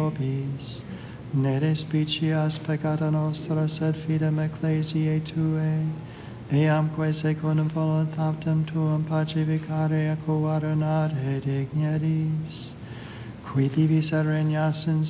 vobis, ne despicias peccata nostra, sed fidem ecclesiae Tuae, eamque secundum voluntatem Tuam pacificare et coadunare dignedis, qui vivis et regnas in